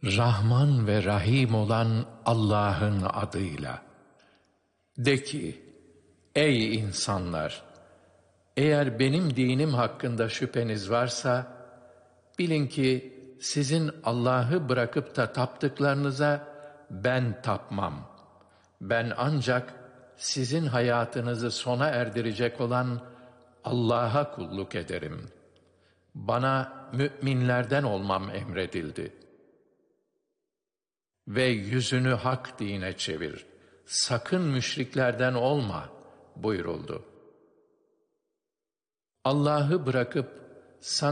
Rahman ve Rahim olan Allah'ın adıyla. De ki, ey insanlar! Eğer benim dinim hakkında şüpheniz varsa, bilin ki sizin Allah'ı bırakıp da taptıklarınıza ben tapmam. Ben ancak sizin hayatınızı sona erdirecek olan Allah'a kulluk ederim. Bana müminlerden olmam emredildi. Ve yüzünü hak dine çevir. Sakın müşriklerden olma buyuruldu. Allah'ı bırakıp